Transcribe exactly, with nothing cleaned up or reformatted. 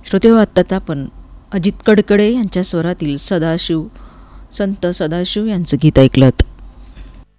श्रोतेहो, आत्ताच आपण अजित कडकडे यांच्या स्वरातील सदाशिव संत सदाशिव यांचं गीत ऐकलंत.